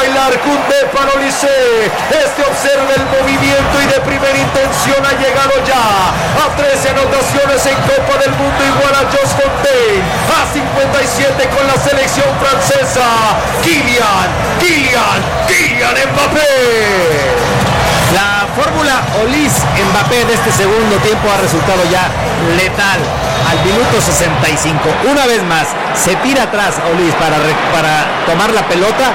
bailar Koundé para Olise. Este observa el movimiento y de primera intención ha llegado ya a 13 anotaciones en Copa del Mundo, igual a Jules Fontaine, a 57 con la selección francesa. Kylian Mbappé. La fórmula Olise-Mbappé de este segundo tiempo ha resultado ya letal. Al minuto 65, una vez más, se tira atrás Olise para tomar la pelota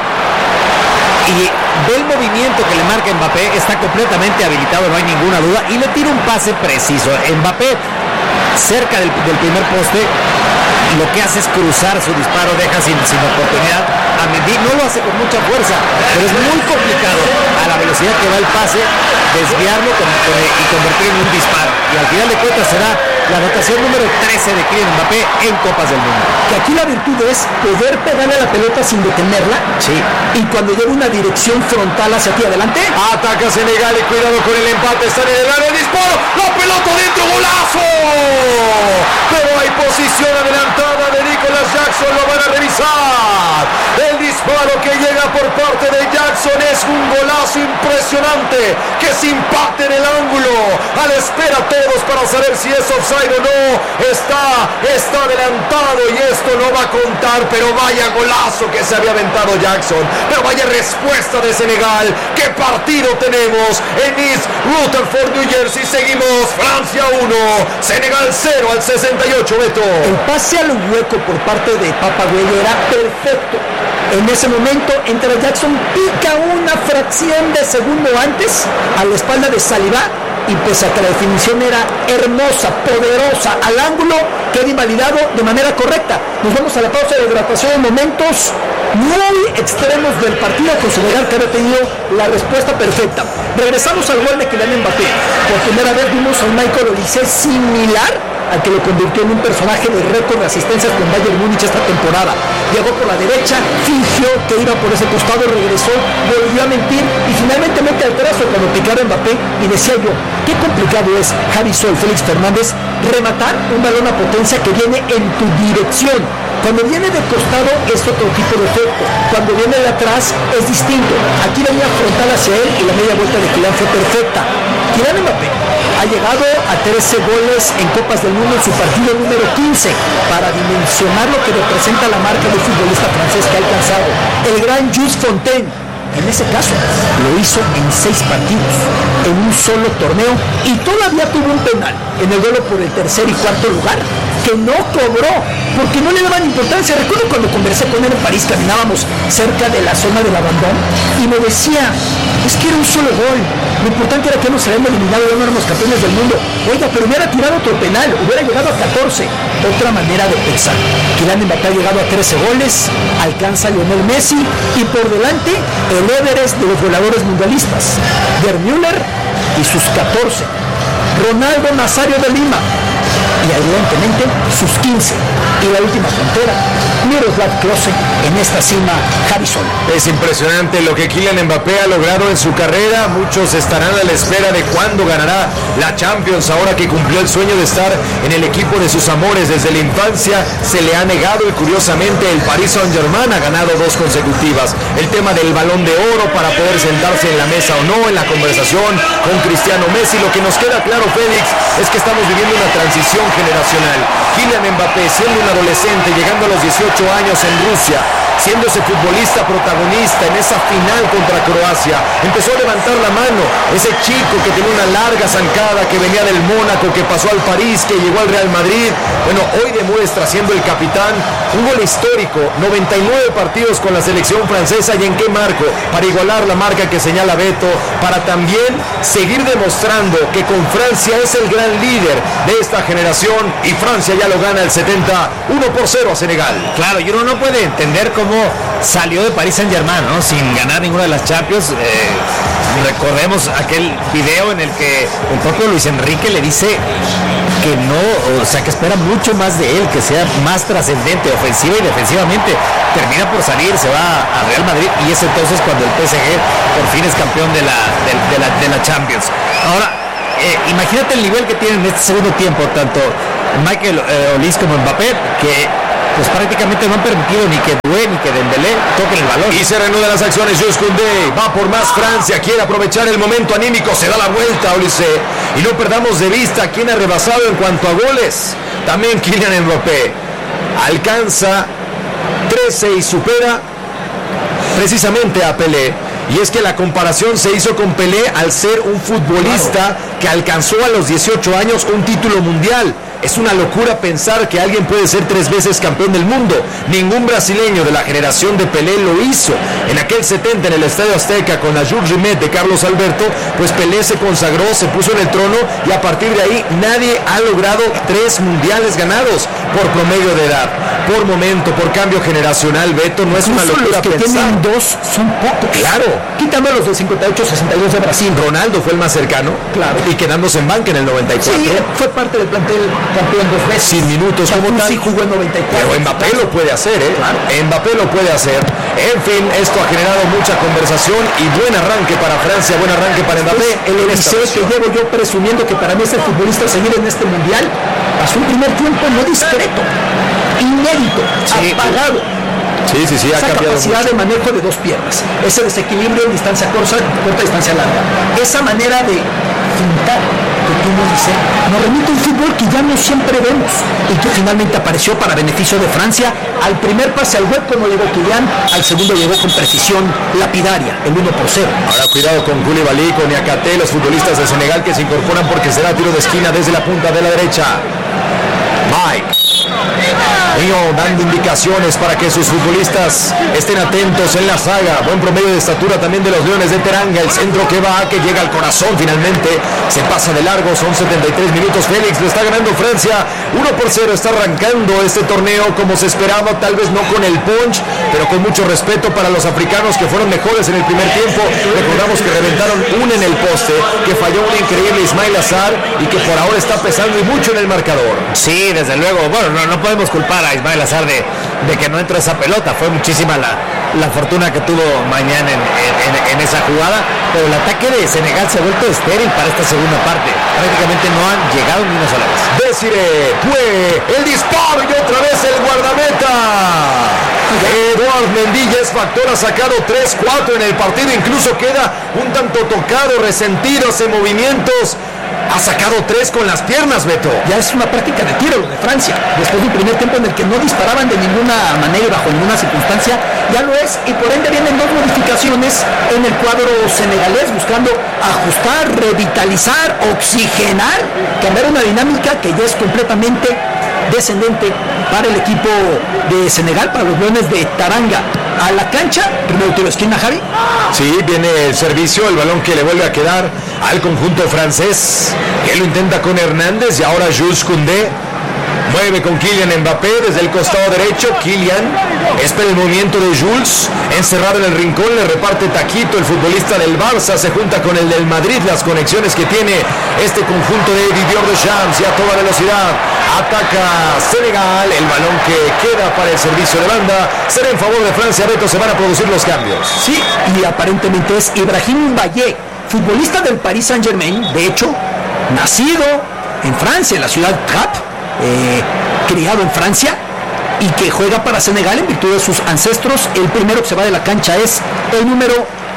y ve el movimiento que le marca Mbappé, está completamente habilitado, no hay ninguna duda, y le tira un pase preciso. Mbappé, cerca del primer poste, lo que hace es cruzar su disparo, deja sin oportunidad a Mendy. No lo hace con mucha fuerza, pero es muy complicado a la velocidad que va el pase desviarlo y convertir en un disparo, y al final de cuentas será la anotación número 13 de Kylian Mbappé en Copas del Mundo. Que aquí la virtud es poder pegarle a la pelota sin detenerla. Sí. Y cuando lleva una dirección frontal hacia ti adelante. Ataca Senegal y cuidado con el empate. Está en el área, el disparo. La pelota dentro, golazo. Pero hay posición adelantada de Nicolas Jackson. Lo van a revisar. El disparo que llega por parte de Jackson es un golazo impresionante que se impacta en el ángulo. A la espera todos para saber si es offside o no. Está adelantado y esto no va a contar, pero vaya golazo que se había aventado Jackson. Pero vaya respuesta de Senegal. ¿Qué partido tenemos en East Rutherford, New Jersey? Seguimos. Francia 1, Senegal 0 al 68, Beto. El pase al hueco por parte de Papa Güello era perfecto. En ese momento entra Jackson, pica una fracción de segundo antes a la espalda de Saliba, y pese a que la definición era hermosa, poderosa, al ángulo, queda invalidado de manera correcta. Nos vamos a la pausa de hidratación en momentos muy extremos del partido, con Senegal que había tenido la respuesta perfecta. Regresamos al gol de Kylian Mbappé. Por primera vez vimos a un Michael Olise similar al que lo convirtió en un personaje de récord de asistencias con Bayern Múnich esta temporada. Llegó por la derecha, fingió que iba por ese costado, regresó, volvió a mentir y finalmente mete al trazo cuando picaba Mbappé. Y decía yo, qué complicado es, Javi Sol, Félix Fernández, rematar un balón a potencia que viene en tu dirección. Cuando viene de costado es otro tipo de efecto, cuando viene de atrás es distinto. Aquí venía frontal hacia él y la media vuelta de Kylian fue perfecta. Kylian Mbappé ha llegado a 13 goles en Copas del Mundo en su partido número 15, para dimensionar lo que representa la marca del futbolista francés que ha alcanzado. El gran Jules Fontaine, en ese caso, lo hizo en 6 partidos, en un solo torneo, y todavía tuvo un penal en el duelo por el tercer y cuarto lugar, que no cobró, porque no le daban importancia. Recuerdo cuando conversé con él en París, caminábamos cerca de la zona del Abandón, y me decía, es que era un solo gol, lo importante era que nos habíamos eliminado y no éramos campeones del mundo. Oiga, pero hubiera tirado otro penal, hubiera llegado a 14, otra manera de pensar. Kylian Mbappé ha llegado a 13 goles, alcanza a Lionel Messi, y por delante el Everest de los goleadores mundialistas, Gerd Müller y sus 14, Ronaldo Nazario de Lima y evidentemente sus 15, y la última frontera, Miroslav Klose en esta cima, Javi Sol. Es impresionante lo que Kylian Mbappé ha logrado en su carrera. Muchos estarán a la espera de cuándo ganará la Champions, ahora que cumplió el sueño de estar en el equipo de sus amores. Desde la infancia se le ha negado, y curiosamente el Paris Saint-Germain ha ganado 2 consecutivas. El tema del Balón de Oro para poder sentarse en la mesa o no, en la conversación con Cristiano Messi. Lo que nos queda claro, Félix, es que estamos viviendo una transición generacional. Kylian Mbappé, siendo un adolescente, llegando a los 18 años en Rusia, siendo ese futbolista protagonista en esa final contra Croacia, empezó a levantar la mano, ese chico que tenía una larga zancada, que venía del Mónaco, que pasó al París, que llegó al Real Madrid. Bueno, hoy demuestra, siendo el capitán, un gol histórico, 99 partidos con la selección francesa. ¿Y en qué marco? Para igualar la marca que señala Beto, para también seguir demostrando que con Francia es el gran líder de esta generación, y Francia ya lo gana el 71-0 a Senegal. Claro, y uno no puede entender cómo salió de Paris Saint-Germain, ¿no?, sin ganar ninguna de las Champions. Recordemos aquel video en el que el propio Luis Enrique le dice que no, o sea, que espera mucho más de él, que sea más trascendente ofensiva y defensivamente. Termina por salir, se va a Real Madrid, y es entonces cuando el PSG por fin es campeón de la Champions. Ahora, imagínate el nivel que tienen en este segundo tiempo tanto Michael Olise como Mbappé, que pues prácticamente no han permitido ni que Doué ni que Dembélé toquen el balón. Y se reanudan las acciones. Jules Koundé va por más. Francia quiere aprovechar el momento anímico, se da la vuelta, Ulises, y no perdamos de vista quién ha rebasado en cuanto a goles. También Kylian Mbappé alcanza 13 y supera precisamente a Pelé. Y es que la comparación se hizo con Pelé al ser un futbolista que alcanzó a los 18 años un título mundial. Es una locura pensar que alguien puede ser 3 veces campeón del mundo. Ningún brasileño de la generación de Pelé lo hizo. En aquel 70 en el Estadio Azteca con la Jules Rimet de Carlos Alberto, pues Pelé se consagró, se puso en el trono y a partir de ahí nadie ha logrado 3 mundiales ganados por promedio de edad, por momento, por cambio generacional. Beto, no es una locura los que pensar. Tienen 2 son pocos. Claro. Quitando los del 58-62 de Brasil. Ronaldo fue el más cercano. Claro. Y quedándose en banca en el 94. Sí, fue parte del plantel campeón 2 veces. Sin minutos como tal. Sí jugó en 94. Pero Mbappé lo puede hacer, ¿eh? Claro. Mbappé lo puede hacer. En fin, esto ha generado mucha conversación y buen arranque para Francia, buen arranque para Mbappé. El Eliseo que llevo yo presumiendo que para mí es el futbolista a seguir en este mundial, pasó un primer tiempo no discreto, inédito, apagado. Sí, ha esa cambiado capacidad mucho. de manejo de 2 piernas, ese desequilibrio en distancia corta, distancia larga, esa manera de fintar que tú nos dices, nos remite un fútbol que ya no siempre vemos y que finalmente apareció para beneficio de Francia. Al primer pase al hueco no llegó Kylian, al segundo llegó con precisión lapidaria, el 1-0. Ahora cuidado con Koulibaly, con Niakate, los futbolistas de Senegal que se incorporan porque será tiro de esquina desde la punta de la derecha. Mike dando indicaciones para que sus futbolistas estén atentos en la saga. Buen promedio de estatura también de los Leones de Teranga. El centro que llega al corazón finalmente. Se pasa de largo, son 73 minutos. Félix lo está ganando Francia 1-0. Está arrancando este torneo como se esperaba, tal vez no con el punch, pero con mucho respeto para los africanos que fueron mejores en el primer tiempo. Recordamos que reventaron una en el poste, que falló un increíble Ismail Assar y que por ahora está pesando y mucho en el marcador. Sí, desde luego. Bueno, no podemos culpar a Ismail Assar de que no entró esa pelota. Fue muchísima la fortuna que tuvo mañana en esa jugada, pero el ataque de Senegal se ha vuelto estéril para esta segunda parte. Prácticamente no han llegado ni una sola vez. Desiree fue el disparo y otra vez el guardameta. Eduard Mendy es factor, ha sacado 3-4 en el partido, incluso queda un tanto tocado, resentido, hace movimientos. Ha sacado 3 con las piernas, Beto. Ya es una práctica de tiro lo de Francia. Después de un primer tiempo en el que no disparaban de ninguna manera y bajo ninguna circunstancia, ya lo es. Y por ende vienen 2 modificaciones en el cuadro senegalés, buscando ajustar, revitalizar, oxigenar, cambiar una dinámica que ya es completamente descendente para el equipo de Senegal, para los Leones de Teranga. A la cancha, primero tiro de esquina, Javi. Sí, viene el servicio, el balón que le vuelve a quedar al conjunto francés, que lo intenta con Hernández y ahora Jules Koundé. Mueve con Kylian Mbappé desde el costado derecho. Kylian espera el movimiento de Jules, encerrado en el rincón, le reparte taquito. El futbolista del Barça se junta con el del Madrid. Las conexiones que tiene este conjunto de Didier Deschamps y a toda velocidad ataca Senegal. El balón que queda para el servicio de banda será en favor de Francia. Beto, se van a producir los cambios. Sí, y aparentemente es Ibrahim Mbaye, futbolista del Paris Saint-Germain, de hecho, nacido en Francia, en la ciudad Cap, criado en Francia y que juega para Senegal en virtud de sus ancestros. El primero que se va de la cancha es el número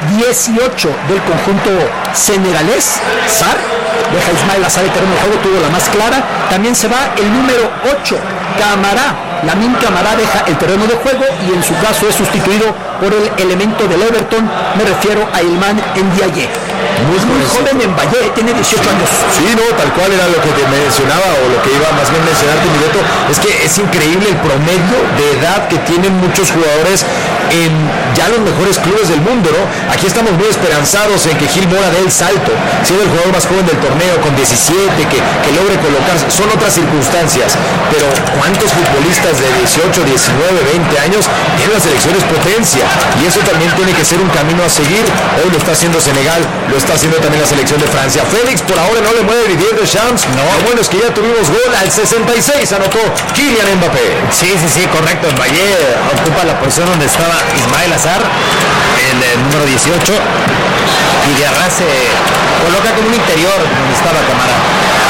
18 del conjunto senegalés, Sarr. Deja Ismail Assar el terreno de juego, tuvo la más clara. También se va el número 8, Camara. Lamine Camara deja el terreno de juego y en su caso es sustituido por el elemento del Everton, me refiero a Ilman Ndiaye. Muy joven en Valle, tiene 18 años. Sí, no, tal cual era lo que te mencionaba, o lo que iba más bien a mencionarte, mi Beto. Es que es increíble el promedio de edad que tienen muchos jugadores en ya los mejores clubes del mundo, ¿no? Aquí estamos muy esperanzados en que Gil Mora dé el salto, siendo el jugador más joven del torneo, con 17, que logre colocarse. Son otras circunstancias, pero ¿cuántos futbolistas de 18, 19, 20 años tienen las selecciones potencia? Y eso también tiene que ser un camino a seguir. Hoy lo está haciendo Senegal, lo está haciendo también la selección de Francia. Félix por ahora no le mueve Didier Deschamps. No. Lo bueno es que ya tuvimos gol al 66, anotó Kylian Mbappé. Sí, Correcto. Mbappé ocupa la posición donde estaba Ismail Assar, el número 18, y Diarra se coloca como un interior donde estaba Camara.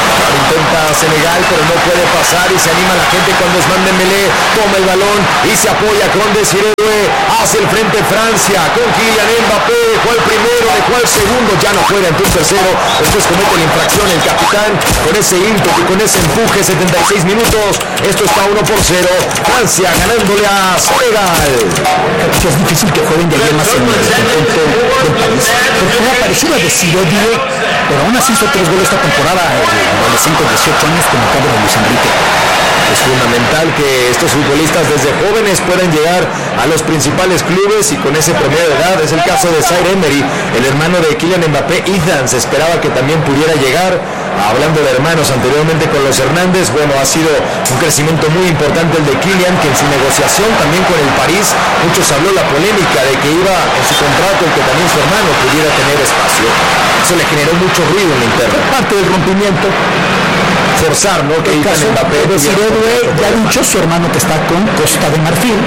Intenta Senegal, pero no puede pasar y se anima la gente cuando Ousmane Dembélé toma el balón y se apoya con Desiré Doué hacia el frente Francia con Kylian Mbappé, dejó el primero, dejó el segundo, ya no juega ante un tercero, después comete la infracción el capitán con ese ímpetu, con ese empuje, 76 minutos, esto está 1-0, Francia ganándole a Senegal. Es difícil que jueguen de bien más en el conjunto del país, porque no apareció a Desiré Doué, pero aún así hizo 3 goles esta temporada, adolescente de 18 años como cabra de Luis Enrique. Es fundamental que estos futbolistas desde jóvenes puedan llegar a los principales clubes y con ese promedio de edad. Es el caso de Zaire Emery, el hermano de Kylian Mbappé. Ethan se esperaba que también pudiera llegar. Hablando de hermanos anteriormente con los Hernández, bueno, ha sido un crecimiento muy importante el de Kylian, que en su negociación también con el París, muchos habló la polémica de que iba en su contrato el que también su hermano pudiera tener espacio. Eso le generó mucho ruido en interno. Parte del rompimiento. Forzar, ¿no? Que Kylian Mbappé Desiré Doué ya ha dicho su hermano que está con Costa de Marfil.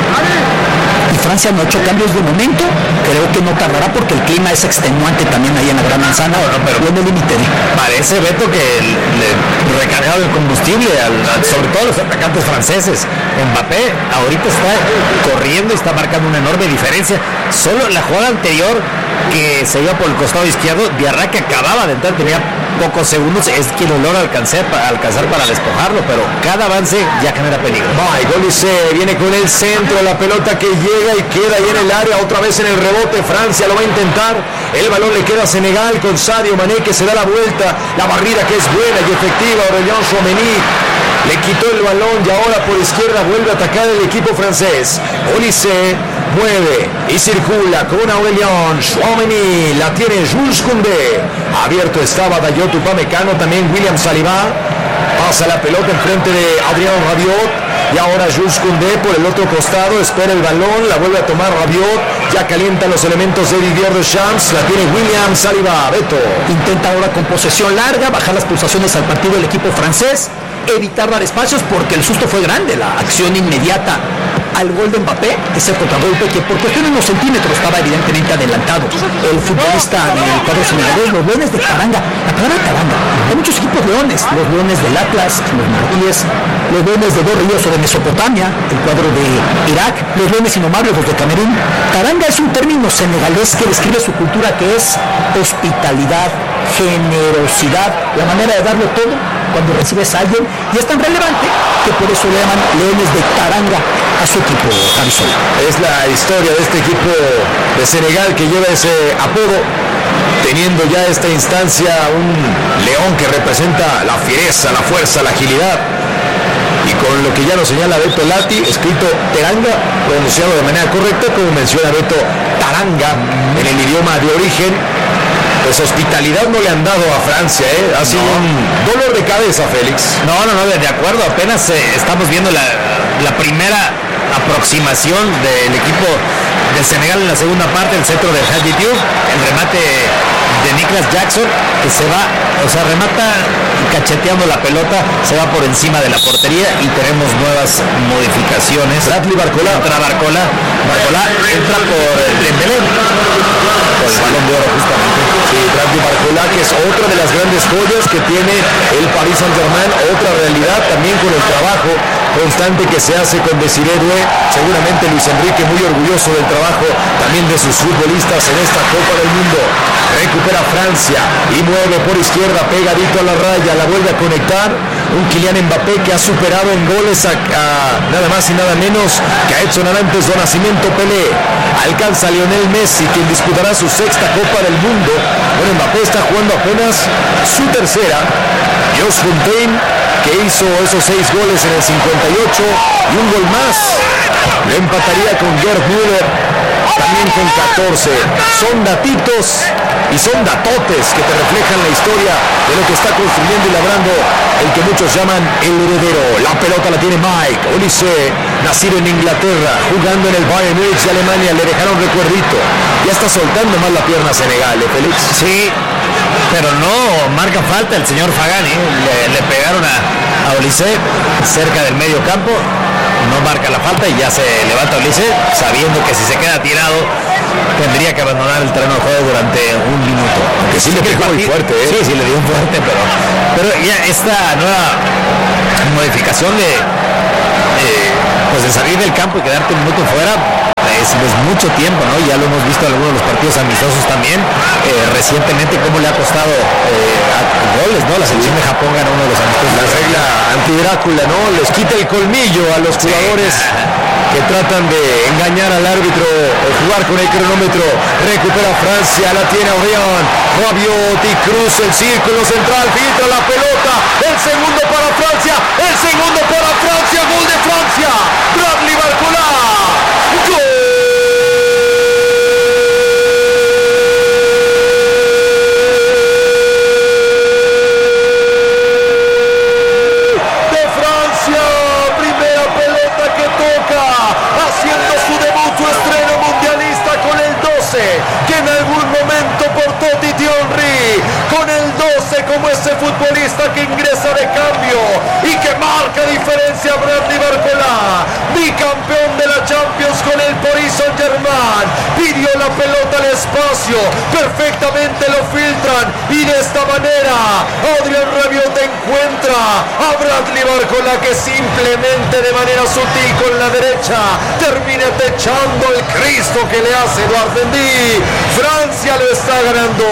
Y Francia no ha hecho cambios de momento, creo que no tardará porque el clima es extenuante también ahí en la Gran Manzana, pero viene el límite. Parece, Beto, que le recargaron el combustible, sobre todo a los atacantes franceses. Mbappé ahorita está corriendo y está marcando una enorme diferencia. Solo la jugada anterior que se iba por el costado izquierdo, Diarra, que acababa de entrar, tenía pocos segundos, es quien lo logra alcanzar para despojarlo, pero cada avance ya genera peligro. Olise viene con el centro, la pelota que llega y queda ahí en el área, otra vez en el rebote, Francia lo va a intentar, el balón le queda a Senegal con Sadio Mané que se da la vuelta, la barrida que es buena y efectiva, Aurélien Tchouameni le quitó el balón y ahora por izquierda vuelve a atacar el equipo francés. Olise mueve y circula con Aurélien Tchouameni, la tiene Jules Koundé, abierto estaba Dayot Upamecano, también William Saliba, pasa la pelota enfrente de Adrien Rabiot y ahora Jules Koundé por el otro costado, espera el balón, la vuelve a tomar Rabiot, ya calientan los elementos de Didier Deschamps, la tiene William Saliba. Beto intenta ahora con posesión larga bajar las pulsaciones al partido del equipo francés, evitar dar espacios porque el susto fue grande, la acción inmediata al gol de Mbappé, ese contragolpe que por cuestión de unos centímetros estaba evidentemente adelantado. El futbolista del cuadro senegalés, los Leones de Taranga, la palabra Taranga, hay muchos equipos leones, los Leones del Atlas, los Martíes, los Leones de Dos Ríos o de Mesopotamia, el cuadro de Irak, los Leones Indomables, los de Camerún. Taranga es un término senegalés que describe su cultura, que es hospitalidad, generosidad, la manera de darlo todo cuando recibes a alguien, y es tan relevante que por eso le llaman Leones de Taranga a su equipo, Javisol. Es la historia de este equipo de Senegal que lleva ese apodo, teniendo ya esta instancia un león que representa la fiereza, la fuerza, la agilidad, y con lo que ya nos señala Beto Lati, escrito Teranga, pronunciado de manera correcta, como menciona Beto, Taranga en el idioma de origen. Pues hospitalidad no le han dado a Francia, ha sido un dolor de cabeza, Félix. No, de acuerdo, apenas estamos viendo la primera aproximación del equipo del Senegal en la segunda parte, el centro de Hadji Diouf, el remate de Nicolas Jackson, que se va, remata cacheteando la pelota, se va por encima de la portería y tenemos nuevas modificaciones. Bradley Barcola. Entra Barcola entra por Dembélé, por el balón de oro justamente. Sí, Bradley Barcola, que es otra de las grandes joyas que tiene el Paris Saint-Germain, otra realidad también con el trabajo constante que se hace con Desiré Doué. Seguramente Luis Enrique muy orgulloso del trabajo también de sus futbolistas en esta Copa del Mundo. Recupera Francia y mueve por izquierda pegadito a la raya, la vuelve a conectar un Kylian Mbappé que ha superado en goles a nada más y nada menos que a Edson Arantes do Nascimento Pelé. Alcanza a Lionel Messi, quien disputará su sexta Copa del Mundo. Bueno, Mbappé está jugando apenas su tercera. Jos Fontaine, que hizo esos 6 goles en el 58 y un gol más, lo empataría con Gerd Müller, también con 14. Son datitos y son datotes que te reflejan la historia de lo que está construyendo y labrando el que muchos llaman el heredero. La pelota la tiene Mike Olise, nacido en Inglaterra, jugando en el Bayern Munich de Alemania. Le dejaron recuerdito, ya está soltando más la pierna Senegal, Félix. Sí, pero no marca falta el señor Fagani, le pegaron a Olise cerca del medio campo. no marca la falta y ya se levanta Ulises, sabiendo que si se queda tirado tendría que abandonar el terreno de juego durante un minuto. Aunque sí le pegó muy fuerte, ¿eh? Sí, le dio un fuerte, pero ya esta nueva modificación pues de salir del campo y quedarte un minuto fuera es mucho tiempo, ¿no? Ya lo hemos visto en algunos de los partidos amistosos también, recientemente cómo le ha costado goles, ¿no? La selección de Japón ganó uno de los amistosos. La regla anti-Drácula, ¿no? Les quita el colmillo a los jugadores que tratan de engañar al árbitro o jugar con el cronómetro. Recupera Francia, la tiene Aurián, Rabiot y cruza el círculo central, filtra la pelota, el segundo para Francia, gol de Francia, Bradley Barcola, gol. Que en algún momento portó Titi Henry con el 12 como ese futbolista que ingresa de cambio y que marca diferencia. Bradley Barcola, bicampeón de la Champions con el Paris Saint-Germain, pidió la pelota al espacio, perfectamente lo filtran y de esta manera Adrien Rabiot encuentra a Bradley Barcola, que simplemente de manera sutil con la derecha termina techando el Cristo que le hace Edouard Mendy. Francia lo está ganando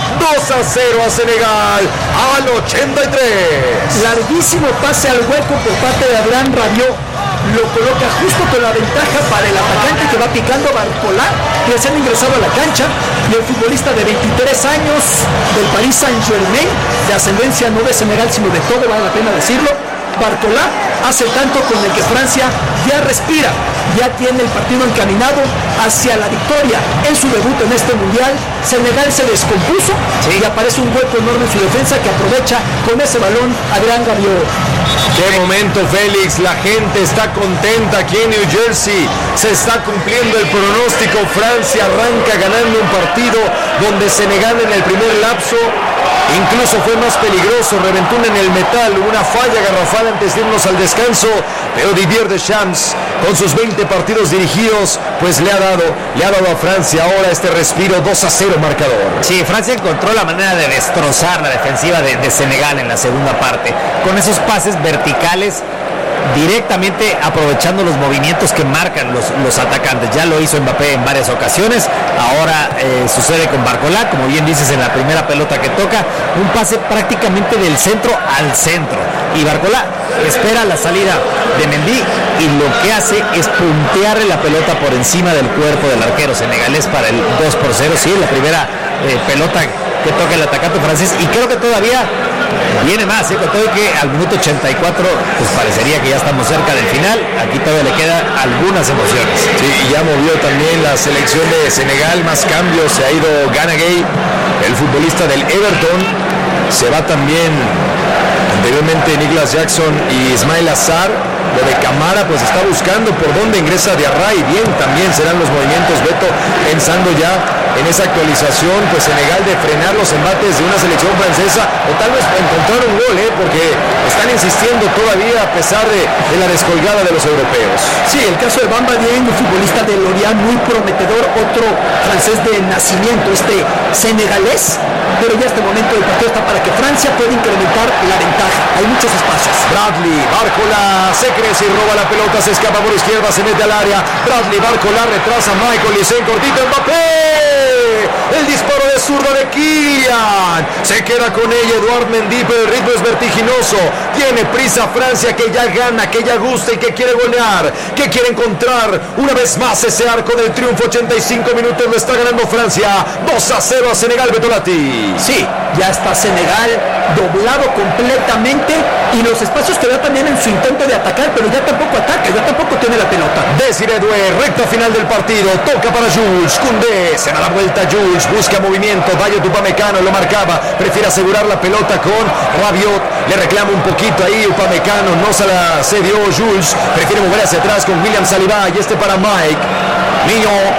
2-0 a Senegal al 83. Larguísimo pase al hueco por parte de Adrien Rabiot, lo coloca justo con la ventaja para el atacante que va picando Barcola, recién ingresado a la cancha, y el futbolista de 23 años del Paris Saint-Germain, de ascendencia no de Senegal sino de todo, vale la pena decirlo. Barcola hace tanto con el que Francia ya respira, ya tiene el partido encaminado hacia la victoria en su debut en este mundial. Senegal se descompuso y aparece un hueco enorme en su defensa que aprovecha con ese balón Adrien Rabiot. Qué momento, Félix, la gente está contenta aquí en New Jersey, se está cumpliendo el pronóstico. Francia arranca ganando un partido donde Senegal en el primer lapso incluso fue más peligroso, reventó en el metal, una falla garrafal antes de irnos al descanso, pero Didier Deschamps con sus 20 partidos dirigidos pues le ha dado a Francia ahora este respiro. 2-0 marcador. Sí, Francia encontró la manera de destrozar la defensiva de Senegal en la segunda parte, con esos pases verticales directamente aprovechando los movimientos que marcan los atacantes. Ya lo hizo Mbappé en varias ocasiones, ahora sucede con Barcola, como bien dices, en la primera pelota que toca, un pase prácticamente del centro al centro, y Barcola espera la salida de Mendy y lo que hace es puntearle la pelota por encima del cuerpo del arquero senegalés para el 2-0. Sí, la primera pelota que toca el atacante francés, y creo que todavía viene más, con todo que al minuto 84 pues parecería que ya estamos cerca del final. Aquí todavía le quedan algunas emociones. Sí, y ya movió también la selección de Senegal, más cambios, se ha ido Gana Gueye, el futbolista del Everton, se va también anteriormente Nicolas Jackson y Ismail Assar. Lo de Camara pues está buscando por dónde ingresa Diarra, y bien también serán los movimientos, Beto, pensando ya en esa actualización pues Senegal de frenar los embates de una selección francesa, o tal vez encontrar un gol, porque están insistiendo todavía a pesar de la descolgada de los europeos. Sí, el caso de Bamba Dieng, un futbolista de Lorient muy prometedor, otro francés de nacimiento, senegalés, pero ya este momento del partido está para que Francia pueda incrementar la ventaja. Hay muchos espacios. Bradley Barcola se crece y roba la pelota, se escapa por izquierda, se mete al área. Bradley Barcola retrasa a Michael Essien, cortito, Mbappé. El disparo de zurda de Kylian, se queda con ella Edouard Mendy, pero el ritmo es vertiginoso. Tiene prisa Francia, que ya gana, que ya gusta y que quiere golear, que quiere encontrar una vez más ese arco del triunfo. 85 minutos lo está ganando Francia, 2-0 a Senegal. Betolati. Sí, ya está Senegal doblado completamente, y los espacios que da también en su intento de atacar, pero ya tampoco ataca, ya tampoco tiene la pelota. Desiré Doué, recta final del partido, toca para Jules Koundé, se da la vuelta Jules, busca movimiento, Dayot Upamecano lo marcaba, prefiere asegurar la pelota con Rabiot, le reclama un poquito ahí Upamecano, no se la cedió Jules, prefiere mover hacia atrás con William Saliba, y para Mike Mignon.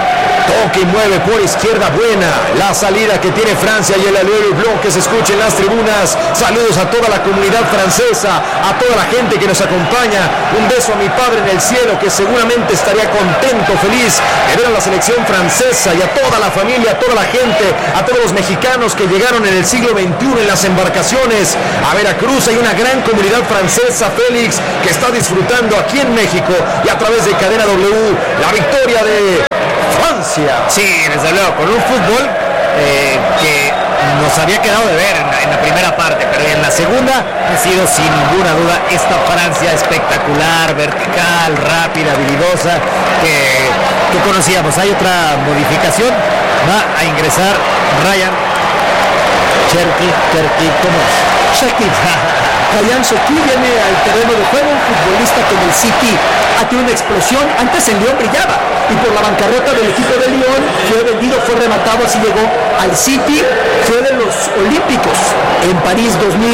Toque y mueve por izquierda, buena la salida que tiene Francia y el Allieu Blanc que se escucha en las tribunas. Saludos a toda la comunidad francesa, a toda la gente que nos acompaña. Un beso a mi padre en el cielo, que seguramente estaría contento, feliz de ver a la selección francesa, y a toda la familia, a toda la gente, a todos los mexicanos que llegaron en el siglo XXI en las embarcaciones a Veracruz. Hay una gran comunidad francesa, Félix, que está disfrutando aquí en México y a través de Cadena W la victoria de Francia. Sí, desde luego, con un fútbol que nos había quedado de ver en la primera parte, pero en la segunda ha sido sin ninguna duda esta Francia espectacular, vertical, rápida, habilidosa, que conocíamos. Hay otra modificación, va a ingresar Ryan Cherki, ¿cómo es? Cherki. Ryan Cherki viene al terreno de juego, un futbolista que en el City ha tenido una explosión. Antes en Lyon brillaba y por la bancarrota del equipo de Lyon fue vendido, fue rematado, así llegó al City. Fue de los Olímpicos en París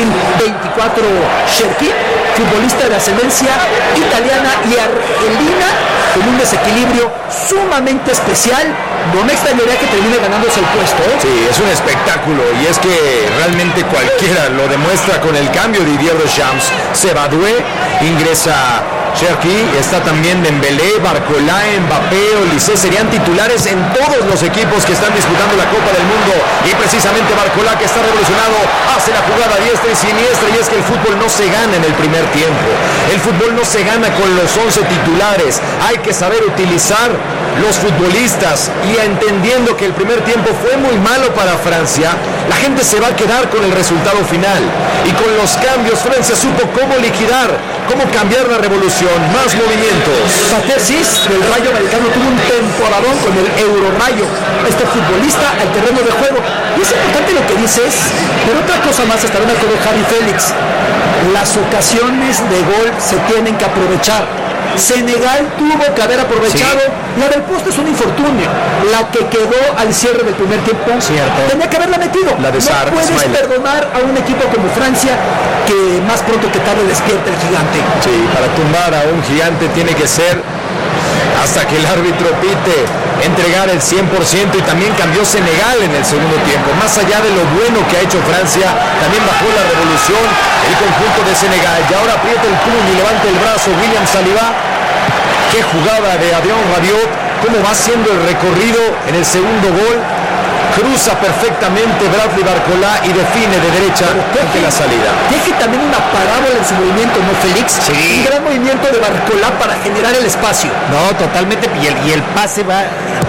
2024 Cherki, futbolista de ascendencia italiana y argelina, con un desequilibrio sumamente especial. No me extrañaría que termine ganándose el puesto, ¿eh? Sí, es un espectáculo, y es que realmente cualquiera lo demuestra con el cambio de Didier Deschamps. Sebadoué, ingresa Cherki, está también Dembélé, Barcola, Mbappé, Olise, serían titulares en todos los equipos que están disputando la Copa del Mundo, y precisamente Barcola, que está revolucionado, hace la jugada diestra y siniestra. Y es que el fútbol no se gana en el primer tiempo, el fútbol no se gana con los 11 titulares, hay que saber utilizar los futbolistas. Y entendiendo que el primer tiempo fue muy malo para Francia, la gente se va a quedar con el resultado final, y con los cambios Francia supo cómo liquidar, cómo cambiar la revolución. Más movimientos. Patesis del Rayo Vallecano tuvo un temporadón con el Euro Rayo, este futbolista al terreno de juego. Y es importante lo que dices, pero otra cosa más, estarán de acuerdo Javi Félix, las ocasiones de gol se tienen que aprovechar. Senegal tuvo que haber aprovechado, sí. La del poste es un infortunio, la que quedó al cierre del primer tiempo, cierto, tenía que haberla metido. La de Sar, no puedes perdonar a un equipo como Francia, que más pronto que tarde despierta el gigante. Sí, para tumbar a un gigante tiene que ser hasta que el árbitro pite, entregar el 100%. Y también cambió Senegal en el segundo tiempo. Más allá de lo bueno que ha hecho Francia, también bajó la revolución el conjunto de Senegal. Y ahora aprieta el puño y levanta el brazo William Saliba. Qué jugada de Adrien Rabiot, cómo va haciendo el recorrido en el segundo gol. Cruza perfectamente Bradley Barcola y define de derecha ante la salida. Deje también una parábola en su movimiento, ¿no, Félix? Sí. Un gran movimiento de Barcola para generar el espacio. No, totalmente. Y el pase va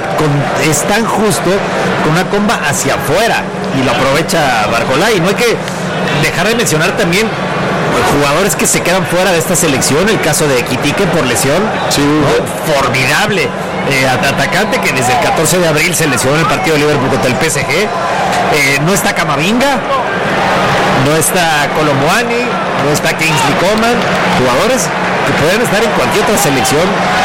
es tan justo, con una comba hacia afuera, y lo aprovecha Barcola. Y no hay que dejar de mencionar también jugadores que se quedan fuera de esta selección. El caso de Ekitike por lesión, sí, ¿no? Formidable atacante que desde el 14 de abril se lesionó en el partido de Liverpool contra el PSG. No está Camavinga, no está Colomboani, no está Kingsley Coman, jugadores que pueden estar en cualquier otra selección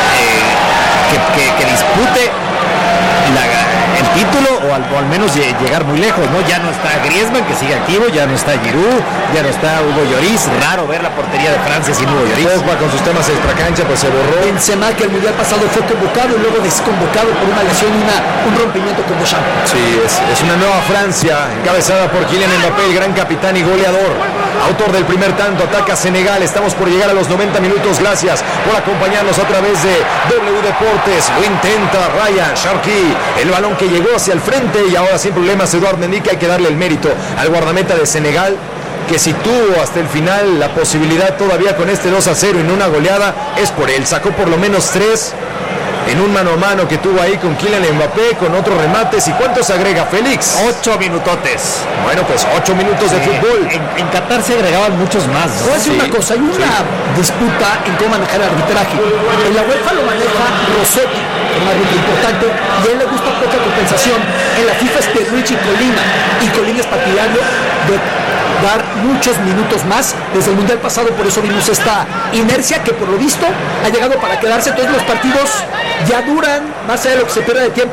que dispute el título, o al menos llegar muy lejos, ¿no? Ya no está Griezmann, que sigue activo, ya no está Giroud, ya no está Hugo Lloris. Raro ver la portería de Francia sin Hugo Lloris. Pogba con sus temas extracancha, pues se borró. Benzema, que el mundial pasado fue convocado y luego desconvocado por una lesión y un rompimiento con Deschamps. Sí, es una nueva Francia, encabezada por Kylian Mbappé, el gran capitán y goleador, autor del primer tanto. Ataca Senegal. Estamos por llegar a los 90 minutos. Gracias por acompañarnos a través de W Deportes. Lo intenta Ryan Cherki, el balón que llegó hacia el frente, y ahora sin problemas Eduard Mendy, que hay que darle el mérito al guardameta de Senegal, que si tuvo hasta el final la posibilidad todavía con este 2-0 y no una goleada, es por él. Sacó por lo menos 3 en un mano a mano que tuvo ahí con Kylian Mbappé, con otros remates. ¿Y cuántos agrega Félix? 8 minutotes. Bueno, pues 8 minutos de fútbol. En Qatar se agregaban muchos más. Voy a decir una cosa, hay una disputa en cómo manejar el arbitraje. En la UEFA lo maneja Rossetti, un árbitro importante, y a él le gusta poca compensación. En la FIFA es Pierluigi Collina, y Collina es partidario de dar muchos minutos más. Desde el mundial pasado, por eso vimos esta inercia que por lo visto ha llegado para quedarse. Todos los partidos ya duran más allá de lo que se pierde de tiempo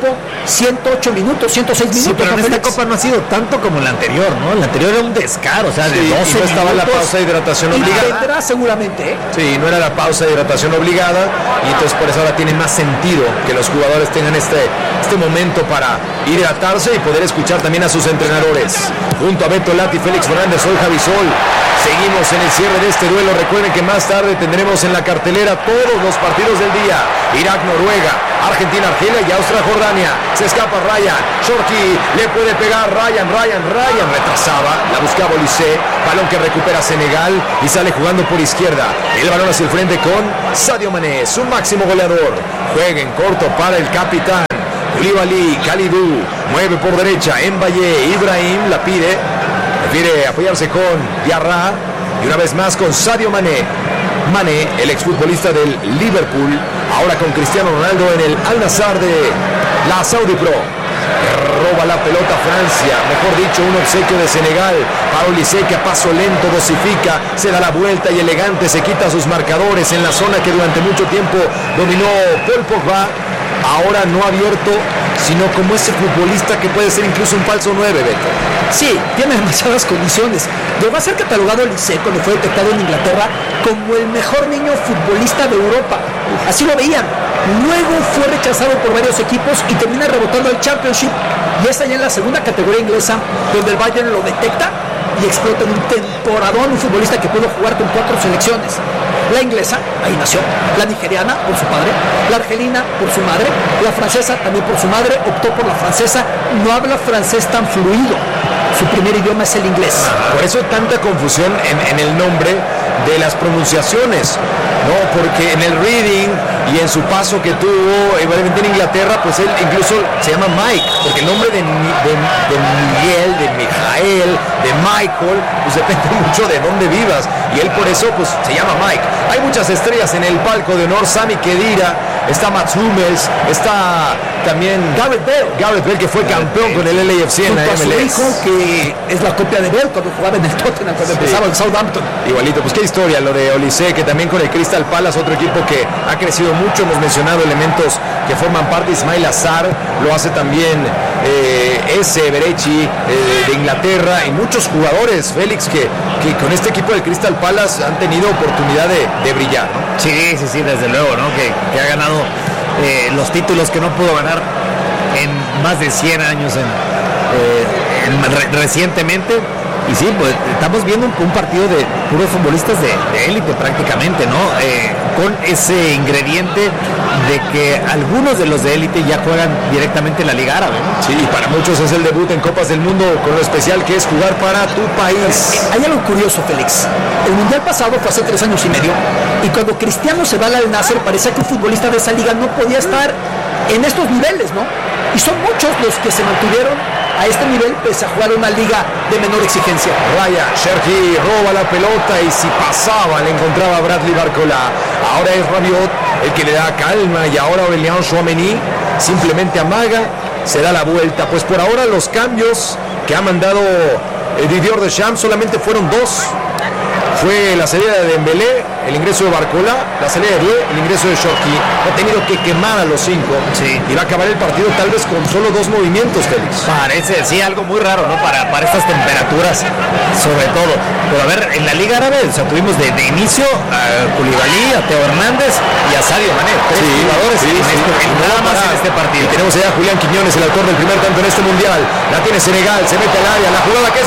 108 minutos, 106 minutos. Sí, pero en esta Copa no ha sido tanto como la anterior, ¿no? La anterior era un descaro, o sea, de 12 no estaba la pausa de hidratación obligada. Y vendrá seguramente, ¿eh? Sí, no era la pausa de hidratación obligada y entonces por eso ahora tiene más sentido que los jugadores tengan este momento para hidratarse y poder escuchar también a sus entrenadores. Junto a Beto Lati, Félix Fernández, soy Javi Sol. Seguimos en el cierre de este duelo. Recuerden que más tarde tendremos en la cartelera todos los partidos del día. Irak, Noruega, Argentina, Argelia y Austria, Jordania. Se escapa Ryan. Shorty le puede pegar. Ryan retrasaba. La buscaba Olise. Balón que recupera Senegal y sale jugando por izquierda. El balón hacia el frente con Sadio Mané, su máximo goleador. Juega en corto para el capitán. Koulibaly, Kalidou, mueve por derecha. Mbaye, Ibrahim la pide. Prefiere apoyarse con Diarra y una vez más con Sadio Mané. Mané, el exfutbolista del Liverpool, ahora con Cristiano Ronaldo en el Al-Nassr de la Saudi Pro. Roba la pelota Francia, mejor dicho, un obsequio de Senegal para Olise, que a paso lento dosifica, se da la vuelta y elegante se quita sus marcadores en la zona que durante mucho tiempo dominó Paul Pogba. Ahora no abierto, sino como ese futbolista que puede ser incluso un falso 9, Beto. Sí, tiene demasiadas condiciones. Llegó a ser catalogado Olise cuando fue detectado en Inglaterra como el mejor niño futbolista de Europa. Así lo veían. Luego fue rechazado por varios equipos y termina rebotando al Championship. Y es allá en la segunda categoría inglesa donde el Bayern lo detecta y explota en un temporadón, un futbolista que pudo jugar con 4 selecciones. La inglesa, ahí nació, la nigeriana por su padre, la argelina por su madre, la francesa también por su madre, optó por la francesa, no habla francés tan fluido, su primer idioma es el inglés. Por eso tanta confusión en el nombre de las pronunciaciones, ¿no? Porque en el reading y en su paso que tuvo en Inglaterra, pues él incluso se llama Mike, porque el nombre de Miguel, de Mijael, de Michael, pues depende mucho de dónde vivas, y él por eso pues se llama Mike. Hay muchas estrellas en el palco de honor. Sami Khedira, está Mats Hummels, está también Gareth Bale, que fue campeón con el LAFC en la MLS. Su hijo, que es la copia de Bale cuando jugaba en el Tottenham, cuando empezaba en Southampton. Igualito, pues qué historia lo de Olise, que también con el Crystal Palace, otro equipo que ha crecido mucho. Hemos mencionado elementos que forman parte. Ismail Azar, lo hace también ese Berechi de Inglaterra, y muchos jugadores, Félix, que con este equipo del Crystal Palace han tenido oportunidad de brillar, ¿no? Sí, desde luego, ¿no? Que ha ganado los títulos que no pudo ganar en más de 100 años recientemente. Y sí, pues estamos viendo un partido de puros futbolistas de élite prácticamente, ¿no? Con ese ingrediente de que algunos de los de élite ya juegan directamente en la Liga Árabe, ¿no? Sí, y para muchos es el debut en Copas del Mundo, con lo especial que es jugar para tu país. Hay algo curioso, Félix. El Mundial pasado fue hace 3 años y medio, y cuando Cristiano se va al Al-Nassr, parecía que un futbolista de esa liga no podía estar en estos niveles, ¿no? Y son muchos los que se mantuvieron a este nivel pese a jugar una liga de menor exigencia. Raya, Cherki roba la pelota y si pasaba le encontraba a Bradley Barcola. Ahora es Rabiot el que le da calma, y ahora Aurélien Tchouameni simplemente amaga, se da la vuelta. Pues por ahora los cambios que ha mandado Didier Deschamps solamente fueron 2. Fue la salida de Dembélé, el ingreso de Barcola, la salida de Dieu, el ingreso de Cherki. Ha tenido que quemar a los 5. Sí. Y va a acabar el partido tal vez con solo 2 movimientos, Félix. Parece, sí, algo muy raro, ¿no? Para estas temperaturas, sobre todo. Pero a ver, en la Liga Árabe, o sea, tuvimos de inicio a Koulibaly, a Theo Hernández y a Sadio Mané. 3 jugadores nada más en este partido. Y tenemos allá a Julián Quiñones, el autor del primer tanto en este mundial. La tiene Senegal, se mete al área, la jugada que es